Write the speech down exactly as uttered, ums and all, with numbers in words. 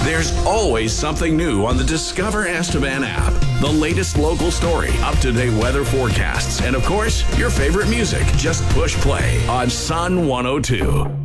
There's always something new on the Discover Estevan app. The latest local story, up-to-date weather forecasts, and of course, your favorite music. Just push play on Sun one oh two.